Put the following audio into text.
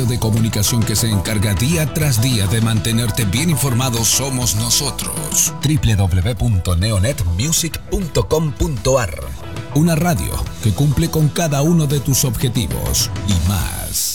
medio de comunicación que se encarga día tras día de mantenerte bien informado somos nosotros. www.neonetmusic.com.ar. Una radio que cumple con cada uno de tus objetivos y más.